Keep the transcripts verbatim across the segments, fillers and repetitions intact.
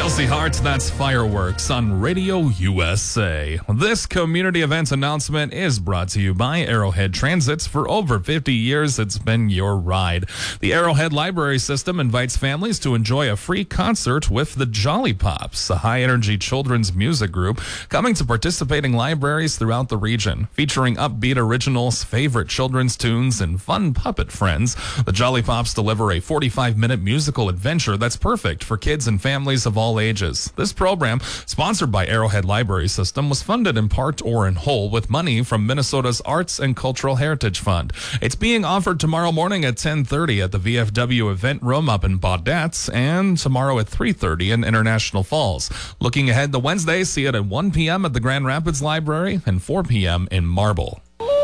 Chelsea Hart, that's Fireworks on Radio U S A. This community event announcement is brought to you by Arrowhead Transits. For over fifty years, it's been your ride. The Arrowhead Library System invites families to enjoy a free concert with the Jolly Pops, a high-energy children's music group coming to participating libraries throughout the region. Featuring upbeat originals, favorite children's tunes, and fun puppet friends, the Jolly Pops deliver a forty-five minute musical adventure that's perfect for kids and families of all ages. This program, sponsored by Arrowhead Library System, was funded in part or in whole with money from Minnesota's Arts and Cultural Heritage Fund. It's being offered tomorrow morning at ten thirty at the V F W event room up in Baudette, and tomorrow at three thirty in International Falls. Looking ahead to Wednesday, see it at one p.m. at the Grand Rapids Library and four p.m. in Marble.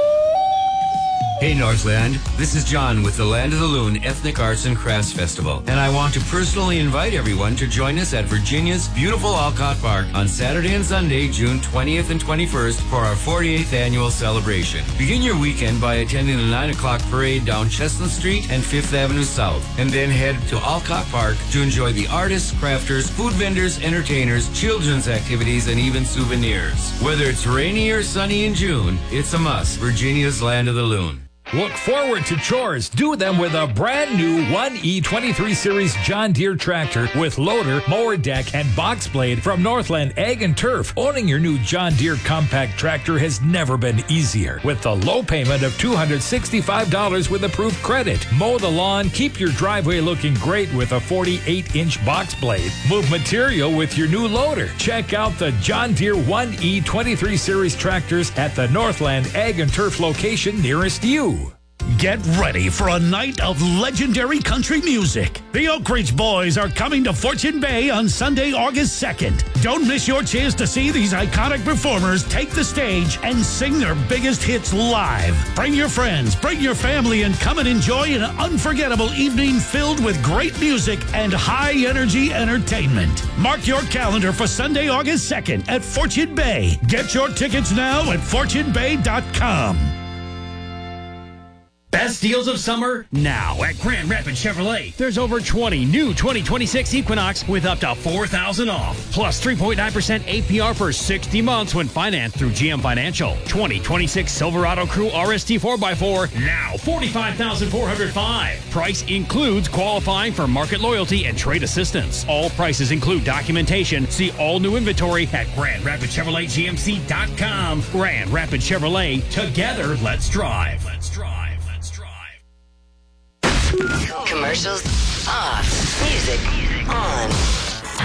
Hey Northland, this is John with the Land of the Loon Ethnic Arts and Crafts Festival, and I want to personally invite everyone to join us at Virginia's beautiful Alcott Park on Saturday and Sunday, June twentieth and twenty-first for our forty-eighth annual celebration. Begin your weekend by attending the nine o'clock parade down Chestnut Street and Fifth Avenue South, and then head to Alcott Park to enjoy the artists, crafters, food vendors, entertainers, children's activities, and even souvenirs. Whether it's rainy or sunny in June, it's a must. Virginia's Land of the Loon. Look forward to chores. Do them with a brand new one E twenty-three Series John Deere tractor with loader, mower deck, and box blade from Northland Ag and Turf. Owning your new John Deere compact tractor has never been easier. With the low payment of two hundred sixty-five dollars with approved credit. Mow the lawn, keep your driveway looking great with a forty-eight inch box blade. Move material with your new loader. Check out the John Deere one E twenty-three Series tractors at the Northland Ag and Turf location nearest you. Get ready for a night of legendary country music. The Oak Ridge Boys are coming to Fortune Bay on Sunday, August second. Don't miss your chance to see these iconic performers take the stage and sing their biggest hits live. Bring your friends, bring your family, and come and enjoy an unforgettable evening filled with great music and high-energy entertainment. Mark your calendar for Sunday, August second at Fortune Bay. Get your tickets now at fortune bay dot com. Best deals of summer now at Grand Rapids Chevrolet. There's over twenty new twenty twenty-six Equinox with up to four thousand dollars off. Plus three point nine percent A P R for sixty months when financed through G M Financial. twenty twenty-six Silverado Crew R S T four by four, now forty-five thousand four hundred five dollars. Price includes qualifying for market loyalty and trade assistance. All prices include documentation. See all new inventory at Grand Rapids Chevrolet G M C dot com. Grand Rapids Chevrolet. Together, let's drive. Let's drive. Commercials off. Music